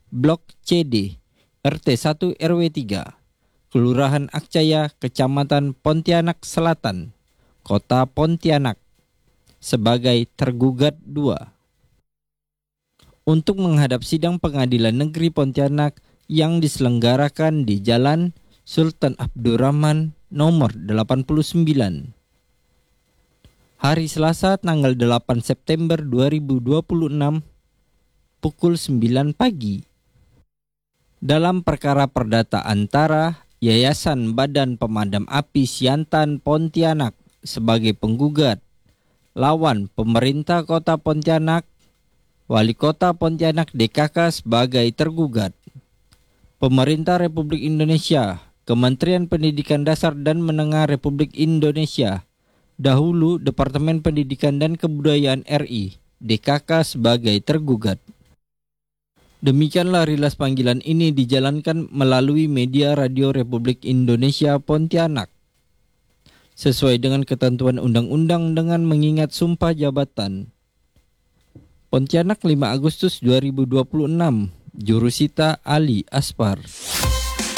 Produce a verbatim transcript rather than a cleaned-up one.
Blok C D, R T satu R W tiga, Kelurahan Akcaya, Kecamatan Pontianak Selatan, Kota Pontianak, sebagai tergugat dua. Untuk menghadap sidang Pengadilan Negeri Pontianak yang diselenggarakan di Jalan Sultan Abdurrahman nomor delapan puluh sembilan. Hari Selasa tanggal delapan September dua ribu dua puluh enam pukul sembilan pagi. Dalam perkara perdata antara Yayasan Badan Pemadam Api Siantan Pontianak sebagai penggugat lawan pemerintah Kota Pontianak, Wali Kota Pontianak D K K sebagai tergugat, Pemerintah Republik Indonesia, Kementerian Pendidikan Dasar dan Menengah Republik Indonesia, dahulu Departemen Pendidikan dan Kebudayaan R I, D K K sebagai tergugat. Demikianlah rilas panggilan ini dijalankan melalui media Radio Republik Indonesia Pontianak, sesuai dengan ketentuan undang-undang dengan mengingat sumpah jabatan. Pontianak lima Agustus dua ribu dua puluh enam, Jurusita Ali Aspar.